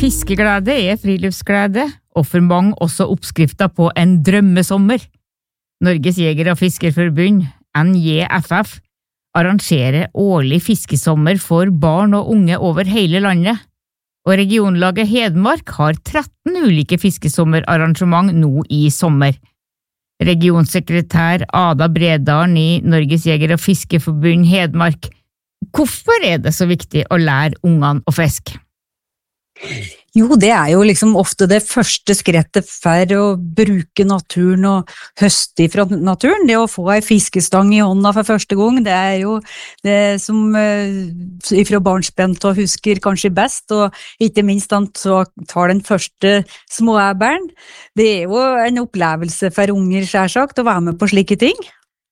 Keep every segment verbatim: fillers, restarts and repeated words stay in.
Fiskeglede er friluftsglede, og for mange også oppskrifter på en drømmesommer. Norges Jeger- og Fiskerforbund, N J F F, arrangerer årlig fiskesommer for barn og unge over hele landet, og regionlaget Hedmark har tretten ulike fiskesommerarrangement nå i sommer. Regionsekretær Ada Bredalen i Norges Jeger- og Fiskerforbund Hedmark, hvorfor er det så viktig å lære ungene å fiske? Jo, det er jo liksom ofte det første skrettet for å bruke naturen og høste fra naturen. Det å få ei fiskestang i hånda for første gang, det er jo det som ifra barnsben til husker kanskje best, og ikke minst han så tar den første småæberen. Det er jo en opplevelse for unger, selvsagt, å være med på slike ting.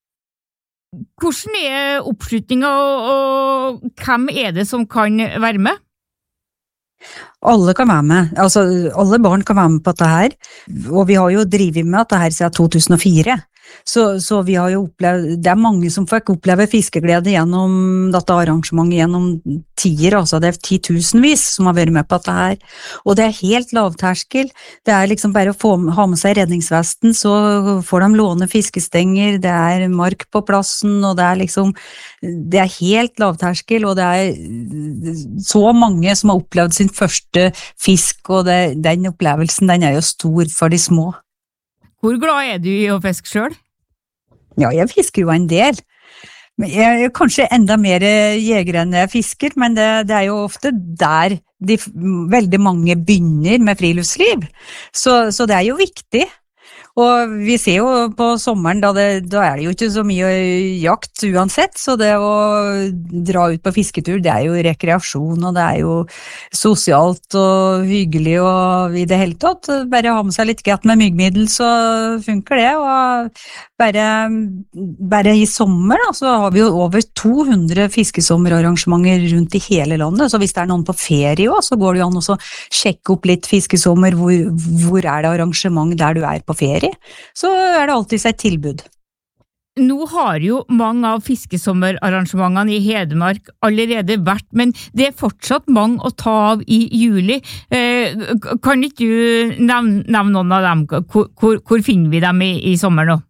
Hvordan er oppslutningen, og, og hvem er det som kan være med? Alle kan være med, altså alle barn kan være med på dette her, og vi har jo drivet med dette her siden to tusen og fire, så, så vi har jo opplevd, det er mange som fikk oppleve fiskeglede gjennom dette arrangementet gjennom tider, altså det er titusenvis som har vært med på dette her, og det er helt lavterskel, det er liksom bare å få, ha med seg redningsvesten, så får de låne fiskestenger, det er mark på plassen, og det er liksom, det er helt lavterskel, og det er så mange som har opplevd sin første fisk, og det, den opplevelsen, den er jo stor for de små. Hvor glad er du i å fiske selv? Ja, jeg fisker jo en del. Jeg er kanskje enda mer jeger enn jeg fisker, men det, det er jo ofte der de, veldig mange begynner med friluftsliv. Så, så det er jo viktig. Og vi ser jo på sommeren, da, det, da er det jo ikke så mye jakt uansett, så det å dra ut på fisketur, det er jo rekreasjon, og det er jo sosialt og hyggelig, og i det hele tatt, bare ha med seg litt gatt med myggmiddel, så funker det, og bare, bare i sommer da, så har vi jo over to hundre fiskesommerarrangementer rundt i hele landet, så hvis det er noen på ferie også, så går det jo an å sjekke opp litt fiskesommer, hvor, hvor er det arrangement der du er på ferie, så er det alltid et tilbud. Nå har jo mange av fiskesommerarrangementene i Hedmark allerede vært, men det er fortsatt mange å ta av i juli. Eh, kan ikke du nevne, nevne noen av dem? Hvor, hvor, hvor finner vi dem i, i sommer nå?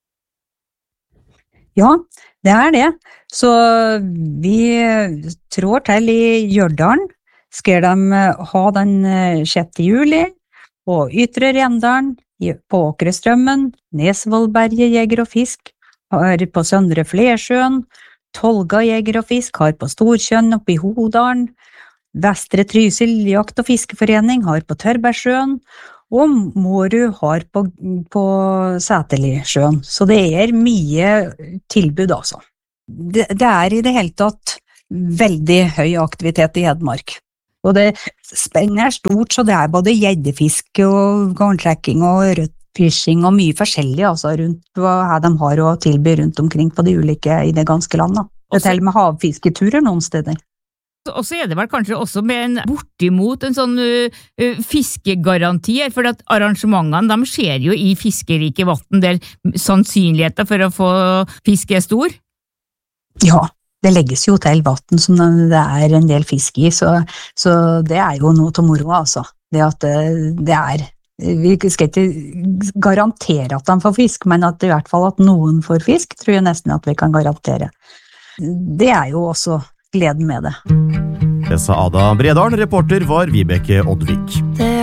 Ja, det er det. Så vi trår til i Hjørdalen. Skal de ha den sjette juli, og Ytre Rendalen, på Åkrestrømmen, Nesvollberget Jeger og Fisk, har på Søndre Flersjøen, Tolga Jeger og Fisk har på Storkjønn oppe i Hodalen, Vestre Trysil Jakt- og Fiskeforening har på Tørbergsjøen, og Mårud har på, på Sæterlisjøen. Så det er mye tilbud altså. Det, det er i det hele tatt veldig høy aktivitet i Hedmark. Og det spennet er stort, så det er både gjeddefiske og garntrekking og rødfishing og mye forskjellig altså, rundt hva de har å tilby rundt omkring på de ulike i det ganske landet. Det er til og med havfisketurer noen steder. Og så er det vel kanskje også med en bortimot en sånn uh, uh, fiskegaranti, for at arrangementene de skjer jo i fiskerike vatten, der sannsynligheter for å få fiske er stor. Ja, det legges jo til vatten som det er en del fisk i, så, så det er jo noe til moro, altså. Det at det, det er, vi skal ikke garantere at de får fisk, men at i hvert fall at noen får fisk, tror jeg nesten at vi kan garantere. Det er jo også gleden med det. Det sa Ada Bredalen, reporter var Vibeke Oddvik.